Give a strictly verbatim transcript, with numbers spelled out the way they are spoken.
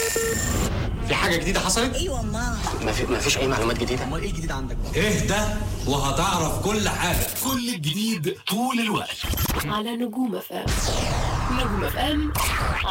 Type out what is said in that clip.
في حاجة جديدة حصلت؟ ايوه ما ما في ما فيش أي معلومات جديدة. امال ايه الجديد عندك بقى؟ اهدى وهتعرف كل حاجة. كل الجديد طول الوقت على نجوم اف ام. نجوم اف ام